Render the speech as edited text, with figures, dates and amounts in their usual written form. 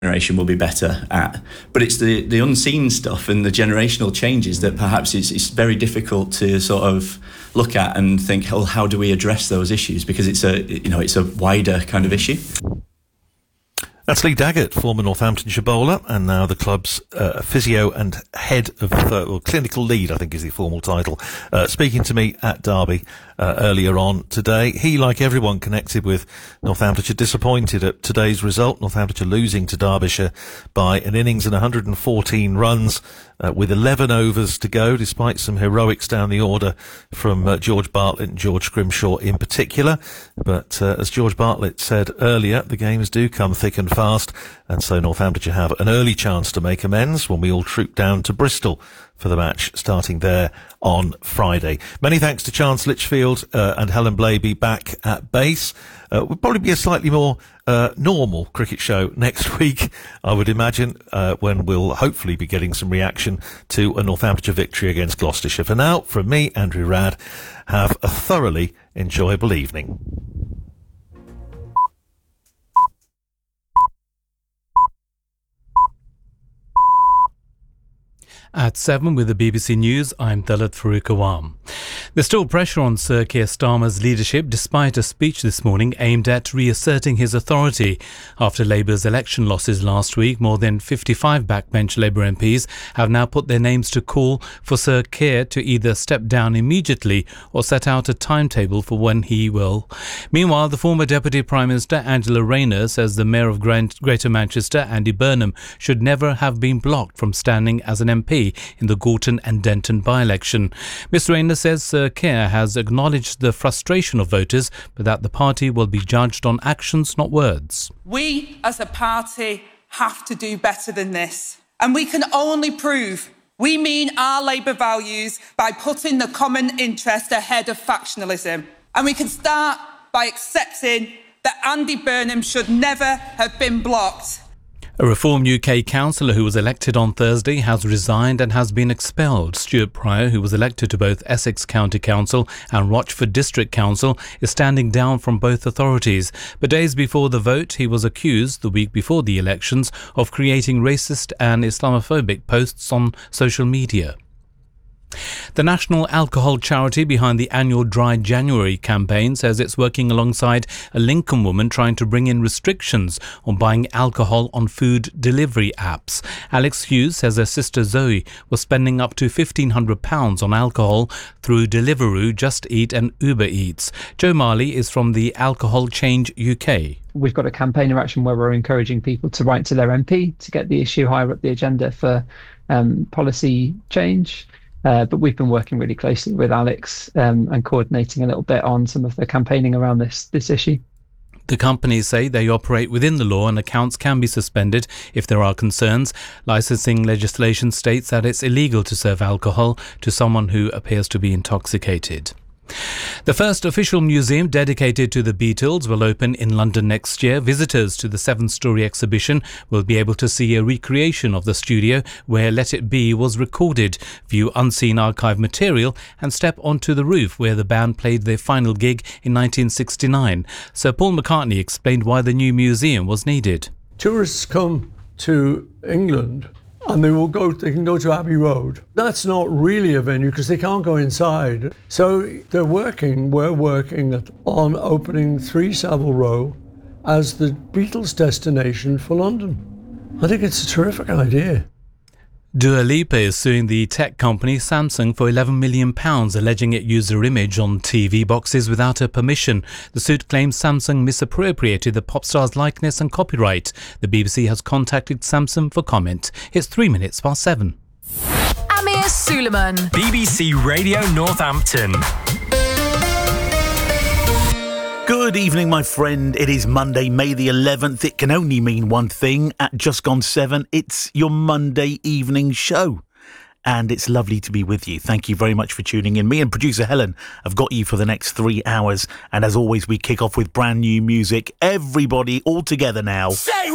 generation will be better at. But it's the unseen stuff and the generational changes that perhaps it's very difficult to sort of look at and think, well, how do we address those issues? Because it's a wider kind of issue. That's Lee Daggett, former Northamptonshire bowler, and now the club's physio and head of clinical lead, I think is the formal title, speaking to me at Derby earlier on today. He, like everyone connected with Northamptonshire, disappointed at today's result. Northamptonshire losing to Derbyshire by an innings and 114 runs with 11 overs to go, despite some heroics down the order from George Bartlett and George Scrimshaw in particular. But as George Bartlett said earlier, the games do come thick and fast, and so Northamptonshire have an early chance to make amends when we all troop down to Bristol for the match starting there on Friday. Many thanks to Chance Litchfield and Helen Blaby back at base. Will probably be a slightly more normal cricket show next week, I would imagine, when we'll hopefully be getting some reaction to a Northamptonshire victory against Gloucestershire. For now, from me, Andrew Radd, have a thoroughly enjoyable evening. At 7 with the BBC News, I'm Dalit Farooq Awam. There's still pressure on Sir Keir Starmer's leadership despite a speech this morning aimed at reasserting his authority. After Labour's election losses last week, more than 55 backbench Labour MPs have now put their names to call for Sir Keir to either step down immediately or set out a timetable for when he will. Meanwhile, the former Deputy Prime Minister Angela Rayner says the Mayor of Greater Manchester, Andy Burnham, should never have been blocked from standing as an MP in the Gorton and Denton by-election. Ms Rayner says Sir Keir has acknowledged the frustration of voters, but that the party will be judged on actions, not words. We as a party have to do better than this. And we can only prove we mean our Labour values by putting the common interest ahead of factionalism. And we can start by accepting that Andy Burnham should never have been blocked. A Reform UK councillor who was elected on Thursday has resigned and has been expelled. Stuart Pryor, who was elected to both Essex County Council and Rochford District Council, is standing down from both authorities. But days before the vote, he was accused, the week before the elections, of creating racist and Islamophobic posts on social media. The national alcohol charity behind the annual Dry January campaign says it's working alongside a Lincoln woman trying to bring in restrictions on buying alcohol on food delivery apps. Alex Hughes says her sister Zoe was spending up to £1,500 on alcohol through Deliveroo, Just Eat and Uber Eats. Joe Marley is from the Alcohol Change UK. We've got a campaign of action where we're encouraging people to write to their MP to get the issue higher up the agenda for policy change. But we've been working really closely with Alex and coordinating a little bit on some of the campaigning around this issue. The companies say they operate within the law and accounts can be suspended if there are concerns. Licensing legislation states that it's illegal to serve alcohol to someone who appears to be intoxicated. The first official museum dedicated to the Beatles will open in London next year. Visitors to the 7-storey exhibition will be able to see a recreation of the studio where Let It Be was recorded, view unseen archive material and step onto the roof where the band played their final gig in 1969. Sir Paul McCartney explained why the new museum was needed. Tourists come to England and they can go to Abbey Road. That's not really a venue because they can't go inside. So we're working on opening 3 Savile Row as the Beatles destination for London. I think it's a terrific idea. Dua Lipa is suing the tech company Samsung for £11 million, alleging it used her image on TV boxes without her permission. The suit claims Samsung misappropriated the pop star's likeness and copyright. The BBC has contacted Samsung for comment. It's 7:03. Amir Suleiman, BBC Radio Northampton. Good evening, my friend. It is Monday, May the 11th. It can only mean one thing. At just gone 7, it's your Monday evening show. And it's lovely to be with you. Thank you very much for tuning in. Me and producer Helen have got you for the next 3 hours. And as always, we kick off with brand new music. Everybody all together now.